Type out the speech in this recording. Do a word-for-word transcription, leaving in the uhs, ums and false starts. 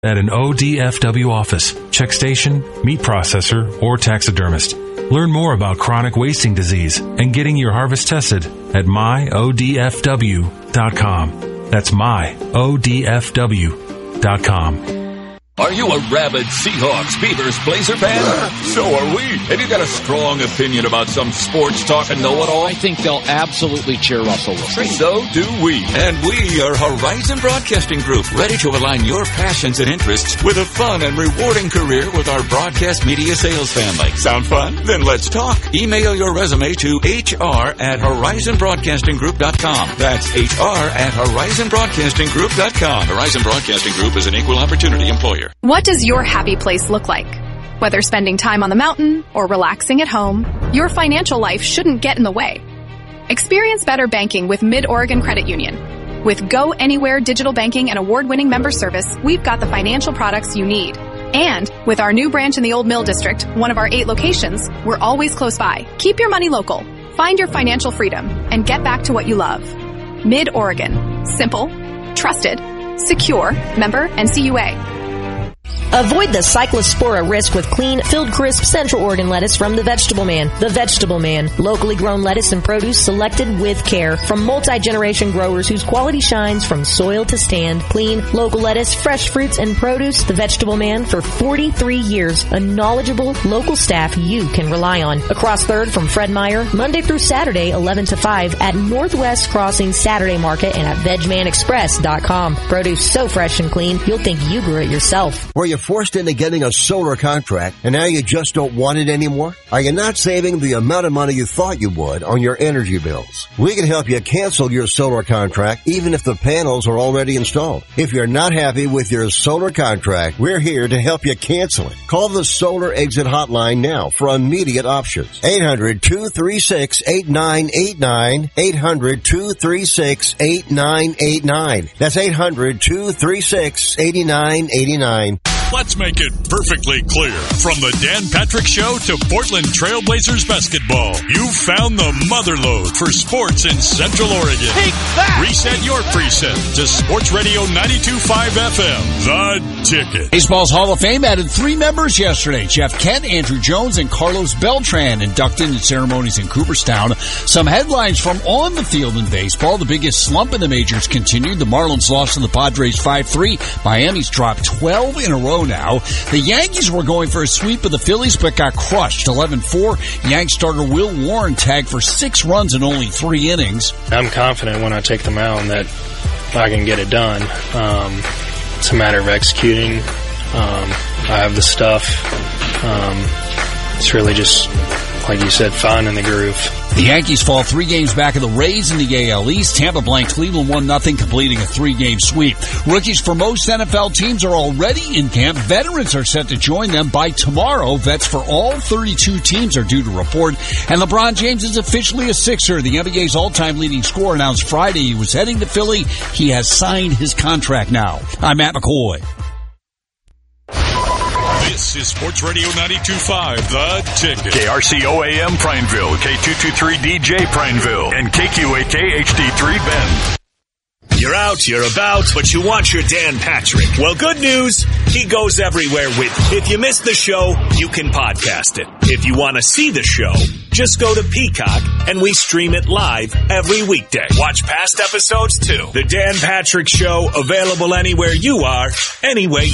at an O D F W office, check station, meat processor, or taxidermist. Learn more about chronic wasting disease and getting your harvest tested at my O D F W dot com. That's my O D F W dot com. Are you a rabid Seahawks, Beavers, Blazer fan? So are we. Have you got a strong opinion about some sports talk and know-it-all? I think they'll absolutely cheer Russell Wilson. So do we. And we are Horizon Broadcasting Group, ready to align your passions and interests with a fun and rewarding career with our broadcast media sales family. Sound fun? Then let's talk. Email your resume to H R at horizon broadcasting group dot com. That's H R at horizon broadcasting group dot com. Horizon Broadcasting Group is an equal opportunity employer. What does your happy place look like? Whether spending time on the mountain or relaxing at home, your financial life shouldn't get in the way. Experience better banking with Mid-Oregon Credit Union. With Go Anywhere digital banking and award-winning member service, we've got the financial products you need. And with our new branch in the Old Mill District, one of our eight locations, we're always close by. Keep your money local. Find your financial freedom and get back to what you love. Mid-Oregon. Simple, trusted, secure, member N C U A. Avoid the Cyclospora risk with clean, filled, crisp Central Oregon lettuce from The Vegetable Man. The Vegetable Man. Locally grown lettuce and produce selected with care from multi-generation growers whose quality shines from soil to stand. Clean, local lettuce, fresh fruits, and produce. The Vegetable Man for forty-three years. A knowledgeable local staff you can rely on. Across third from Fred Meyer, Monday through Saturday, eleven to five at Northwest Crossing Saturday Market and at veg man express dot com. Produce so fresh and clean, you'll think you grew it yourself. Were you forced into getting a solar contract and now you just don't want it anymore? Are you not saving the amount of money you thought you would on your energy bills? We can help you cancel your solar contract even if the panels are already installed. If you're not happy with your solar contract, we're here to help you cancel it. Call the Solar Exit Hotline now for immediate options. eight hundred, two three six, eight nine eight nine. eight hundred, two three six, eight nine eight nine. That's eight hundred, two three six, eight nine eight nine. Let's make it perfectly clear. From the Dan Patrick Show to Portland Trailblazers basketball, you've found the motherlode for sports in Central Oregon. Take that! Reset your preset to Sports Radio ninety-two point five F M, The Ticket. Baseball's Hall of Fame added three members yesterday. Jeff Kent, Andrew Jones, and Carlos Beltran inducted in ceremonies in Cooperstown. Some headlines from on the field in baseball. The biggest slump in the majors continued. The Marlins lost to the Padres five three. Miami's dropped twelve in a row now. The Yankees were going for a sweep of the Phillies but got crushed eleven four. Yanks starter Will Warren tagged for six runs in only three innings. I'm confident when I take the mound that I can get it done. Um, it's a matter of executing. Um, I have the stuff. Um, it's really just, like you said, finding the groove. The Yankees fall three games back of the Rays in the A L East. Tampa blanked Cleveland one nothing, completing a three-game sweep. Rookies for most N F L teams are already in camp. Veterans are set to join them by tomorrow. Vets for all thirty-two teams are due to report. And LeBron James is officially a Sixer. The N B A's all-time leading scorer announced Friday he was heading to Philly. He has signed his contract now. I'm Matt McCoy. This is Sports Radio ninety-two point five, The Ticket. K R C O A M Prineville, K two twenty-three D J Prineville, and K Q A K H D three Bend. You're out, you're about, but you want your Dan Patrick. Well, good news, he goes everywhere with you. If you missed the show, you can podcast it. If you want to see the show, just go to Peacock, and we stream it live every weekday. Watch past episodes, too. The Dan Patrick Show, available anywhere you are, anyway